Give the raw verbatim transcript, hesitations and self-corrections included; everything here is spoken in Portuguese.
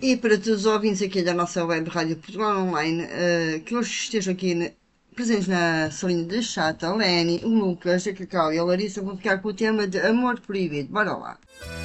E para todos os ouvintes aqui da nossa web Rádio Portugal Online, eh, que hoje estejam aqui ne- presentes na salinha de chat, a Leni, o Lucas, a Cacau e a Larissa, vão ficar com o tema de Amor Proibido. Bora lá!